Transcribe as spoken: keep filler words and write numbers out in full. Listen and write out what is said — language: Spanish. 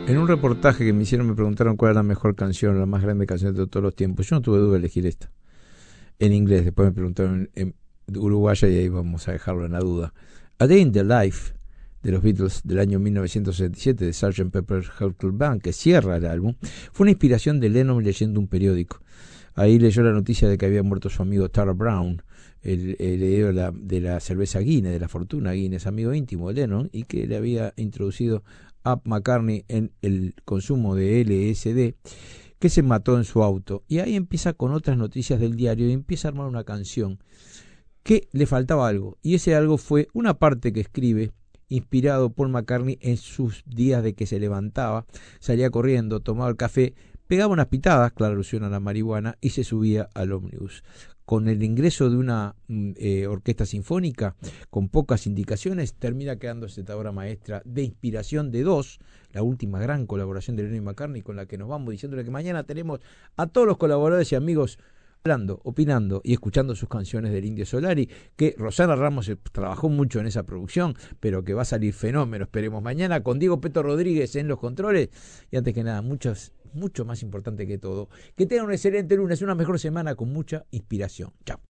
En un reportaje que me hicieron me preguntaron cuál era la mejor canción, la más grande canción de todos los tiempos. Yo no tuve duda de elegir esta. En inglés, después me preguntaron en uruguaya y ahí vamos a dejarlo en la duda. A Day in the Life de los Beatles del año mil novecientos sesenta y siete de sergeant Pepper's Lonely Hearts Club Band, que cierra el álbum, fue una inspiración de Lennon leyendo un periódico. Ahí leyó la noticia de que había muerto su amigo Tara Brown, el heredero de la, de la cerveza Guinness, de la fortuna Guinness, amigo íntimo de Lennon, y que le había introducido a McCartney en el consumo de L S D, que se mató en su auto. Y ahí empieza con otras noticias del diario y empieza a armar una canción que le faltaba algo, y ese algo fue una parte que escribe inspirado por McCartney en sus días de que se levantaba, salía corriendo, tomaba el café, pegaba unas pitadas, claro, alusión a la marihuana, y se subía al ómnibus. Con el ingreso de una eh, orquesta sinfónica con pocas indicaciones, termina quedándose esta obra maestra de inspiración de dos, la última gran colaboración de Lennon y McCartney, con la que nos vamos diciéndole que mañana tenemos a todos los colaboradores y amigos hablando, opinando y escuchando sus canciones del Indio Solari, que Rosana Ramos trabajó mucho en esa producción, pero que va a salir fenómeno, esperemos mañana, con Diego Peto Rodríguez en los controles. Y antes que nada, muchas, mucho más importante que todo, que tengan un excelente lunes, una mejor semana con mucha inspiración. Chao.